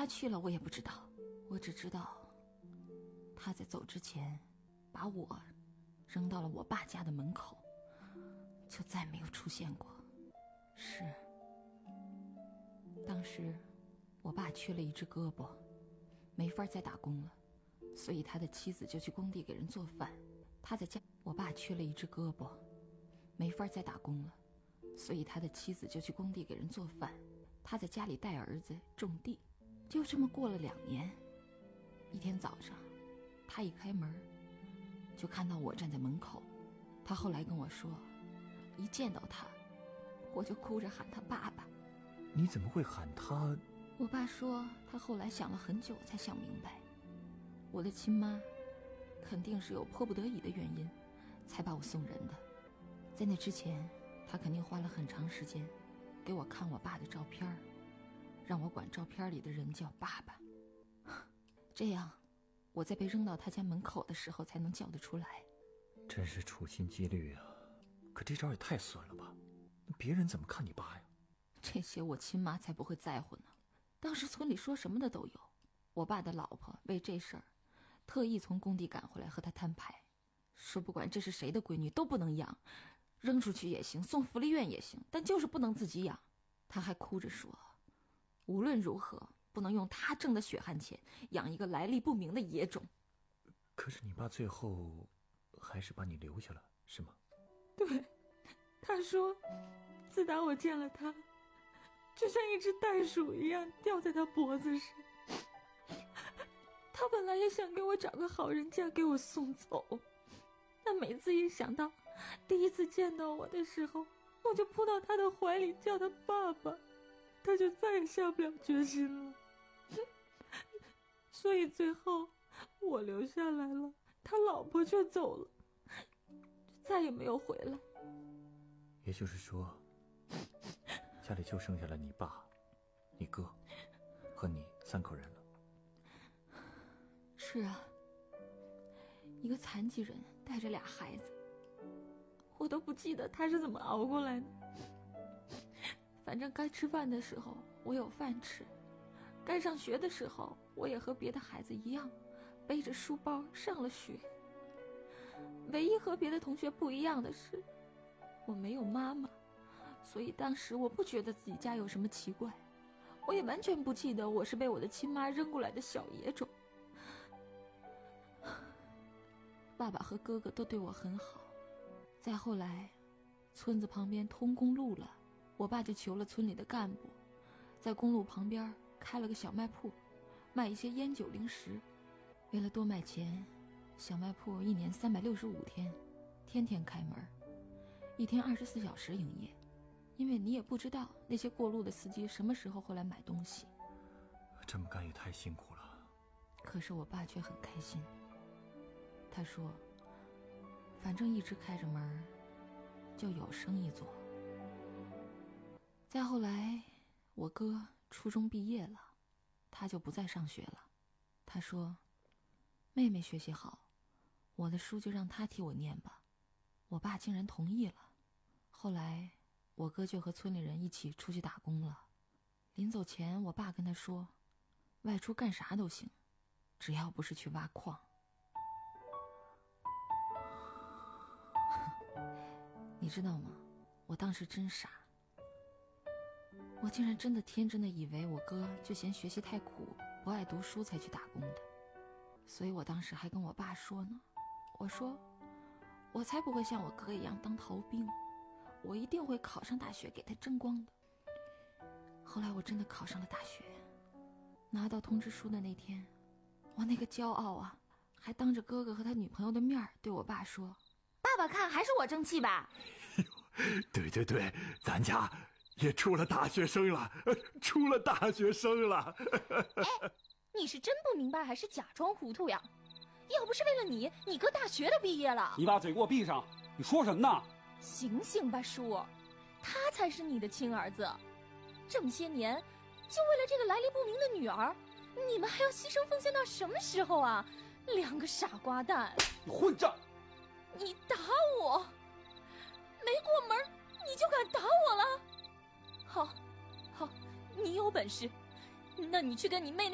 他去了我也不知道，我只知道他在走之前把我扔到了我爸家的门口，就再没有出现过。是，当时我爸缺了一只胳膊，没法再打工了，所以他的妻子就去工地给人做饭。他在家，我爸缺了一只胳膊，没法再打工了，所以他的妻子就去工地给人做饭。他在家里带儿子种地。就这么过了2年，一天早上，他一开门就看到我站在门口。他后来跟我说，一见到他我就哭着喊他爸爸。 你怎么会喊他？ 我爸说他后来想了很久才想明白，我的亲妈肯定是有迫不得已的原因才把我送人的。在那之前，他肯定花了很长时间给我看我爸的照片，让我管照片里的人叫爸爸，这样我在被扔到他家门口的时候才能叫得出来。 真是处心积虑啊，可这招也太损了吧，那别人怎么看你爸呀？ 这些我亲妈才不会在乎呢，当时村里说什么的都有。我爸的老婆为这事儿特意从工地赶回来和他摊牌，说不管这是谁的闺女都不能养，扔出去也行，送福利院也行，但就是不能自己养。他还哭着说，无论如何不能用他挣的血汗钱养一个来历不明的野种。 可是你爸最后还是把你留下了，是吗？ 对，他说自打我见了他，就像一只袋鼠一样吊在他脖子上。他本来也想给我找个好人家给我送走，但每次一想到第一次见到我的时候，我就扑到他的怀里叫他爸爸，他就再也下不了决心了。所以最后我留下来了，他老婆却走了，就再也没有回来。 也就是说，家里就剩下了你爸、你哥和你3口人了。 是啊，一个残疾人带着2孩子，我都不记得他是怎么熬过来的。反正该吃饭的时候我有饭吃，该上学的时候我也和别的孩子一样背着书包上了学。唯一和别的同学不一样的是，我没有妈妈，所以当时我不觉得自己家有什么奇怪，我也完全不记得我是被我的亲妈扔过来的小野种。爸爸和哥哥都对我很好。再后来，村子旁边通公路了，我爸就求了村里的干部，在公路旁边开了个小卖铺，卖一些烟酒零食。为了多卖钱，小卖铺1年365天，天天开门，一天24小时营业。因为你也不知道那些过路的司机什么时候会来买东西。 这么干也太辛苦了。 可是我爸却很开心，他说反正一直开着门就有生意做。再后来我哥初中毕业了，他就不再上学了。他说妹妹学习好，我的书就让他替我念吧。我爸竟然同意了。后来我哥就和村里人一起出去打工了。临走前我爸跟他说，外出干啥都行，只要不是去挖矿。你知道吗，我当时真傻，我竟然真的天真的以为我哥就嫌学习太苦，不爱读书才去打工的。所以我当时还跟我爸说呢，我说我才不会像我哥一样当逃兵，我一定会考上大学给他争光的。后来我真的考上了大学，拿到通知书的那天，我那个骄傲啊，还当着哥哥和他女朋友的面对我爸说，爸爸看还是我争气吧。 对对对，咱家也出了大学生了，出了大学生了。 哎，你是真不明白还是假装糊涂呀？要不是为了你，你哥大学都毕业了。 你把嘴给我闭上，你说什么呢？ 醒醒吧叔，他才是你的亲儿子，这么些年就为了这个来历不明的女儿，你们还要牺牲奉献到什么时候啊？2个傻瓜蛋！ 你混账！ 你打我，没过门你就敢打我了？好，你有本事，那你去跟你妹那